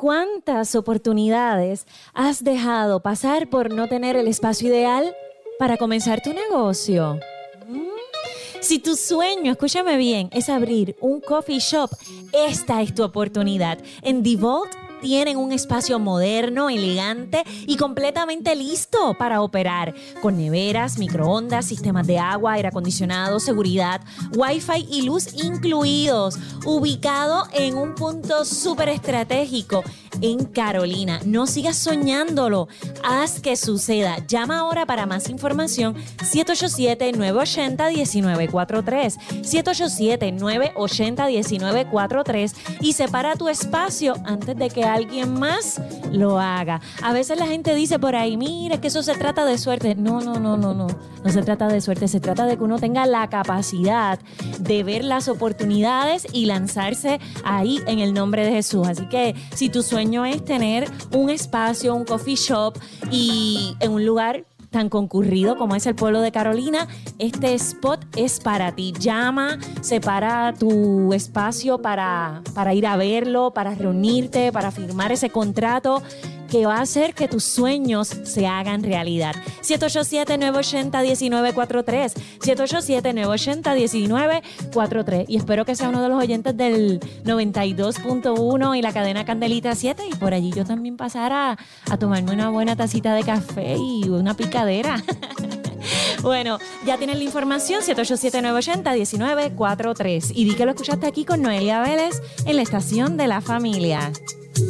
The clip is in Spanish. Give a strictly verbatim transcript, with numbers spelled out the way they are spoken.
¿Cuántas oportunidades has dejado pasar por no tener el espacio ideal para comenzar tu negocio? Si tu sueño, escúchame bien, es abrir un coffee shop, esta es tu oportunidad. En DeVault tienen un espacio moderno, elegante y completamente listo para operar, con neveras, microondas, sistemas de agua, aire acondicionado, seguridad, wifi y luz incluidos, ubicado en un punto súper estratégico en Carolina. No sigas soñándolo, haz que suceda. Llama ahora para más información siete ocho siete, nueve ocho cero, uno nueve cuatro tres, siete ocho siete, nueve ocho cero, uno nueve cuatro tres y separa tu espacio antes de que alguien más lo haga. A veces la gente dice por ahí, mira, que eso se trata de suerte. No, no, no, no, no. No se trata de suerte, se trata de que uno tenga la capacidad de ver las oportunidades y lanzarse ahí en el nombre de Jesús. Así que si tu sueño es tener un espacio, un coffee shop y en un lugar tan concurrido como es el pueblo de Carolina, este spot es para ti. Llama, separa tu espacio para, para ir a verlo, para reunirte, para firmar ese contrato que va a hacer que tus sueños se hagan realidad. siete ocho siete, nueve ocho cero, uno nueve cuatro tres, siete ocho siete, nueve ocho cero, uno nueve cuatro tres. Y espero que sea uno de los oyentes del noventa y dos punto uno y la cadena Candelita siete, y por allí yo también pasara a tomarme una buena tacita de café y una picadera. Bueno, ya tienes la información, siete ocho siete, nueve ocho cero, uno nueve cuatro tres. Y di que lo escuchaste aquí con Noelia Vélez en la estación de la familia.